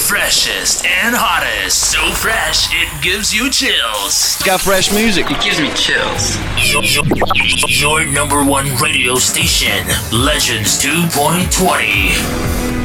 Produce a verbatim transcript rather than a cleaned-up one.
freshest and hottest. So fresh, it gives you chills. Got fresh music. It gives me chills. Your, your, your number one radio station, Legends two point twenty.